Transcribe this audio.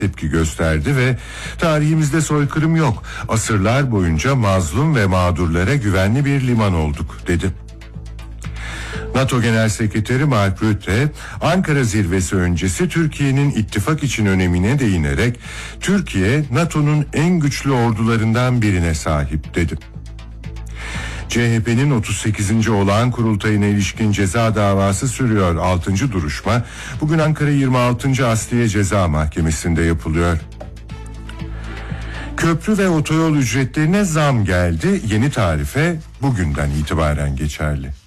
tepki gösterdi ve tarihimizde soykırım yok, asırlar boyunca mazlum ve mağdurlara güvenli bir liman olduk dedi. NATO Genel Sekreteri Mark Rutte, Ankara zirvesi öncesi Türkiye'nin ittifak için önemine değinerek, Türkiye NATO'nun en güçlü ordularından birine sahip dedi. CHP'nin 38. olağan kurultayına ilişkin ceza davası sürüyor. 6. duruşma bugün Ankara 26. Asliye Ceza Mahkemesi'nde yapılıyor. Köprü ve otoyol ücretlerine zam geldi. Yeni tarife bugünden itibaren geçerli.